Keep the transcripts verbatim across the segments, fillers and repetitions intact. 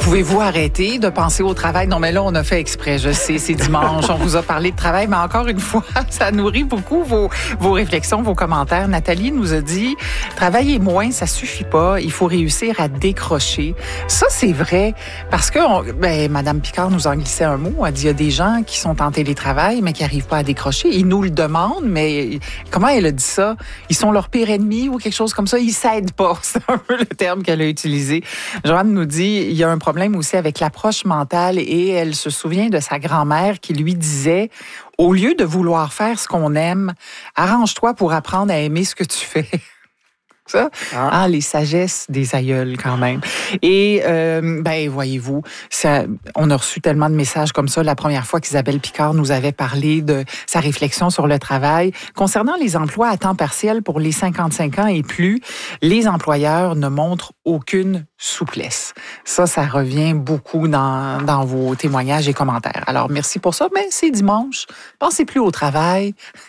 Pouvez-vous arrêter de penser au travail? Non, mais là, on a fait exprès, je sais, c'est dimanche, on vous a parlé de travail, mais encore une fois, ça nourrit beaucoup vos, vos réflexions, vos commentaires. Nathalie nous a dit, travailler moins, ça suffit pas, il faut réussir à décrocher. Ça, c'est vrai, parce que, on, ben, Madame Picard nous a glissé un mot, elle dit, il y a des gens qui sont en télétravail, mais qui n'arrivent pas à décrocher. Ils nous le demandent, mais comment elle a dit ça? Ils sont leur pire ennemi ou quelque chose comme ça? Ils s'aident pas, c'est un peu le terme qu'elle a utilisé. Joanne nous dit, il y a un problème aussi avec l'approche mentale et elle se souvient de sa grand-mère qui lui disait, au lieu de vouloir faire ce qu'on aime, arrange-toi pour apprendre à aimer ce que tu fais. Ça, ah. ah, les sagesses des aïeuls quand même. Et euh, ben voyez-vous, ça, on a reçu tellement de messages comme ça la première fois qu'Isabelle Picard nous avait parlé de sa réflexion sur le travail concernant les emplois à temps partiel pour les cinquante-cinq ans et plus. Les employeurs ne montrent aucune souplesse. Ça, ça revient beaucoup dans dans vos témoignages et commentaires. Alors merci pour ça, mais c'est dimanche. Pensez plus au travail.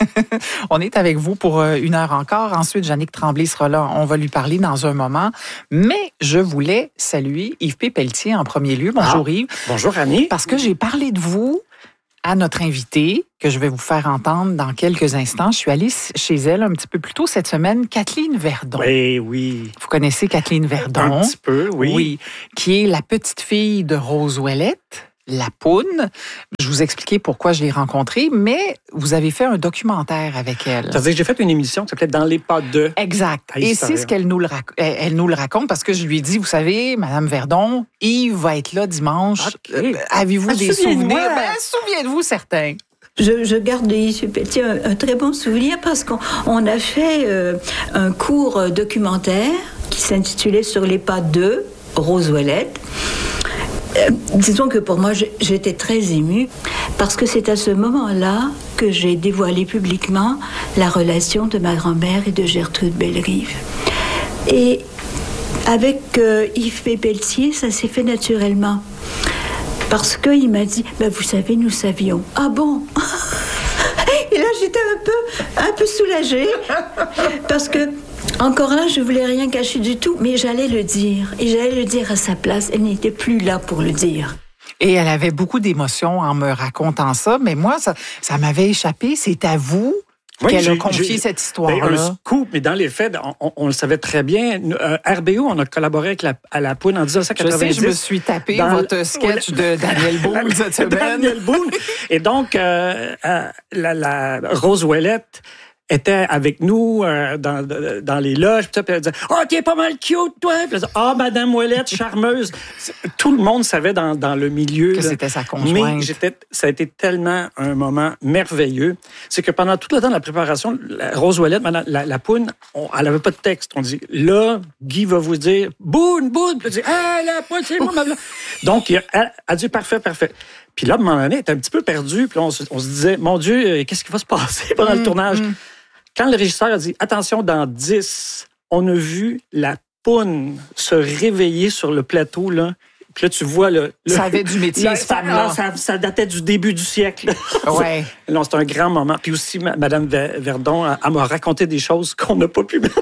On est avec vous pour une heure encore. Ensuite, Jannick Tremblay sera là. On va lui parler dans un moment. Mais je voulais saluer Yves P. Pelletier en premier lieu. Bonjour ah, Yves. Bonjour Annie. Parce que j'ai parlé de vous à notre invitée, que je vais vous faire entendre dans quelques instants. Je suis allée chez elle un petit peu plus tôt cette semaine, Kathleen Verdon. Oui, oui. Vous connaissez Kathleen Verdon? Un petit peu, oui. Oui, qui est la petite fille de Rose Ouellette, la Poune. Je vous expliquais pourquoi je l'ai rencontrée, mais vous avez fait un documentaire avec elle. Ça veut dire que j'ai fait une émission qui s'appelait « Dans les pas de ». Exact. Et c'est ce qu'elle nous le, rac- elle nous le raconte parce que je lui ai dit, vous savez, Madame Verdon, Yves va être là dimanche. Okay. Euh, avez-vous ah, des souvenirs? Ben, souvenez-vous certains. Je, je garde de Yves Pelletier un, un très bon souvenir parce qu'on on a fait euh, un court documentaire qui s'intitulait « Sur les pas de Rose Ouellette ». Euh, disons que pour moi, j'étais très émue parce que c'est à ce moment-là que j'ai dévoilé publiquement la relation de ma grand-mère et de Gertrude Bellerive. Et avec euh, Yves P. Pelletier, ça s'est fait naturellement. Parce qu'il m'a dit, ben, vous savez, nous savions. Ah bon? Et là, j'étais un peu, un peu soulagée. Parce que, encore là, je voulais rien cacher du tout, mais j'allais le dire. Et j'allais le dire à sa place. Elle n'était plus là pour le dire. Et elle avait beaucoup d'émotions en me racontant ça, mais moi, ça, ça m'avait échappé. C'est à vous oui, qu'elle a confié cette histoire-là. Ben, un scoop, mais dans les faits, on, on le savait très bien. Euh, R B O, on a collaboré avec la, à la Poune en dix-neuf cent quatre-vingt-dix. Je sais, je me suis tapé dans votre sketch de Daniel Boone cette semaine. Daniel Boone. Et donc, euh, euh, la, la Rose Ouellette était avec nous euh, dans, dans les loges, puis elle disait « Ah, oh, t'es pas mal cute, toi! » Puis elle disait « Ah, oh, Madame Ouellette, charmeuse! » Tout le monde savait dans, dans le milieu. Que là, c'était sa conjointe. Mais j'étais, ça a été tellement un moment merveilleux. C'est que pendant tout le temps de la préparation, la Rose Ouellette, Madame, la, la Poune, on, elle n'avait pas de texte. On dit « Là, Guy va vous dire « Boune, boune! » Puis elle dit « Ah, la Poune, c'est moi, ma blanc! » Donc, elle a dit « Parfait, parfait. » Puis là, à un moment donné, elle était un petit peu perdue. Puis là, on, se, on se disait « Mon Dieu, qu'est-ce qui va se passer pendant mmh, le tournage? Mmh. » Quand le régisseur a dit « Attention, dans dix, on a vu la Poune se réveiller sur le plateau, là. » Puis là, tu vois... Le, le, ça avait du métier, ce femme-là. Ça, ça datait du début du siècle. Ouais. Non, c'est un grand moment. Puis aussi, Mme Verdon, elle, elle m'a raconté des choses qu'on n'a pas pu mettre.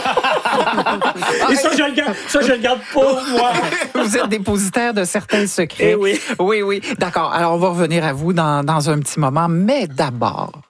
Et ça, je le garde, ça, je le garde pour moi. Vous êtes dépositaire de certains secrets. Eh oui. Oui, oui. D'accord. Alors, on va revenir à vous dans, dans un petit moment. Mais d'abord...